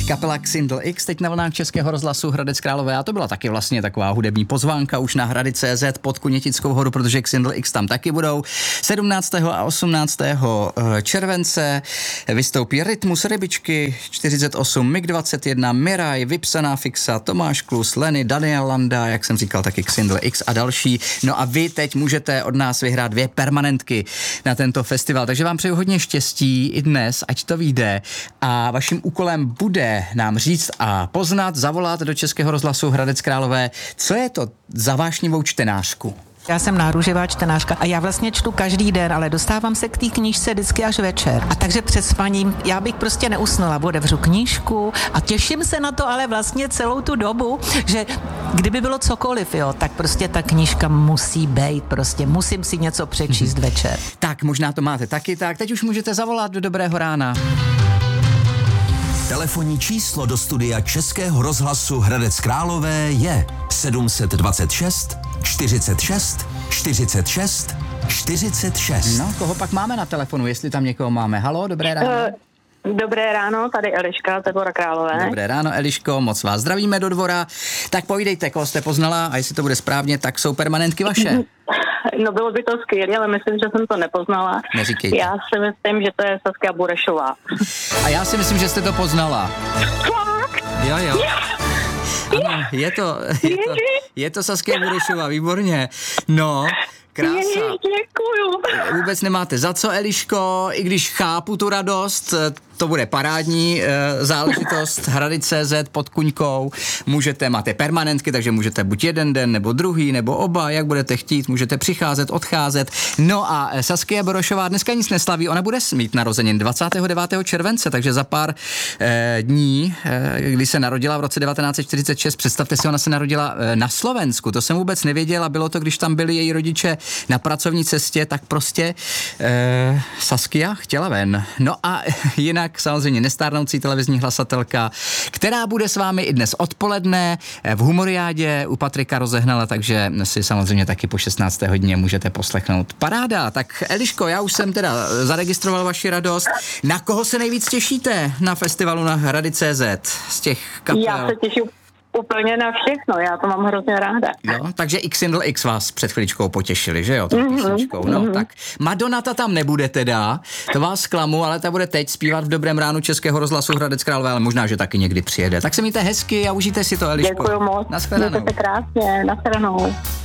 Kapela Xindl X teď na vlnách Českého rozhlasu Hradec Králové, a to byla taky vlastně taková hudební pozvánka už na Hrady.cz pod Kunětickou horu, protože Xindl X tam taky budou. 17. a 18. července vystoupí Rytmus, Rybičky, 48, MiG-21, Miraj, Vypsaná Fixa, Tomáš Klus, Lenny, Daniel Landa, jak jsem říkal, taky Xindl X a další. No a vy teď můžete od nás vyhrát 2 permanentky na tento festival, takže vám přeju hodně štěstí i dnes, ať to vyjde, a vaším úkolem bude nám říct a poznat, zavolat do Českého rozhlasu Hradec Králové, co je to za vášnivou čtenářku. Já jsem náruživá čtenářka a já vlastně čtu každý den, ale dostávám se k té knížce vždycky až večer. A takže před spaním já bych prostě neusnula, otevřu knížku a těším se na to, ale vlastně celou tu dobu, že kdyby bylo cokoliv, jo, tak prostě ta knížka musí být, prostě musím si něco přečíst večer. Tak, možná to máte taky, tak teď už můžete zavolat do Dobrého rána. Telefonní číslo do studia Českého rozhlasu Hradec Králové je 726 46 46 46. No, koho pak máme na telefonu, jestli tam někoho máme? Haló, dobré ráno. Dobré ráno, tady Eliška, ze Dvora Králové. Dobré ráno, Eliško, moc vás zdravíme do Dvora. Tak povídejte, koho jste poznala, a jestli to bude správně, tak jsou permanentky vaše. No, bylo by to skvělé, ale myslím, že jsem to nepoznala. Neříkejte. Já si myslím, že to je Saskia Burešová. A já si myslím, že jste to poznala. Fakt? Jo. Ano, je to Saskia Burešová, výborně. No, krása. Děkuju. Vůbec nemáte za co, Eliško, i když chápu tu radost, to bude parádní záležitost Hrady.cz pod Kuňkou. Máte permanentky, takže můžete buď jeden den, nebo druhý, nebo oba, jak budete chtít, můžete přicházet, odcházet. No a Saskia Burešová dneska nic neslaví, ona bude mít narozenin 29. července, takže za pár dní, kdy se narodila v roce 1946, představte si, ona se narodila na Slovensku, to jsem vůbec nevěděla, bylo to, když tam byli její rodiče na pracovní cestě, tak prostě Saskia chtěla ven. No a jinak samozřejmě nestárnoucí televizní hlasatelka, která bude s vámi i dnes odpoledne v Humoriádě u Patrika Rozehnala, takže si samozřejmě taky po 16. hodině můžete poslechnout. Paráda, tak Eliško, já už jsem teda zaregistroval vaši radost. Na koho se nejvíc těšíte na festivalu na Hrady.cz z těch kapel? Já se těším úplně na všechno, já to mám hrozně ráda. Jo, takže Xindl X vás před chviličkou potěšili, že jo, písničkou. No, tak Madonna ta tam nebude teda, to vás zklamu, ale ta bude teď zpívat v Dobrém ránu Českého rozhlasu Hradec Králové, ale možná, že taky někdy přijede. Tak se mějte hezky a užijte si to, Eliško. Děkuju moc. Nashledanou. Mějte se krásně, nashledanou.